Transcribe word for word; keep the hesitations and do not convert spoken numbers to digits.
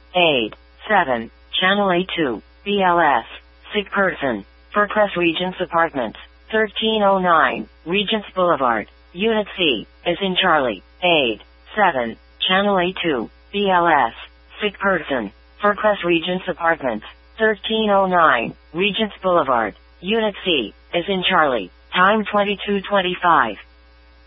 Aid. seven. Channel A two. B L S. Sick person. Fircrest Regents Apartments. thirteen oh nine. Regents Boulevard. Unit C. Is in Charlie. Aid. seven. Channel A two. B L S. Sick person. Fircrest Regents Apartments. thirteen oh nine. Regents Boulevard. Unit C. Is in Charlie. Time twenty-two twenty-five.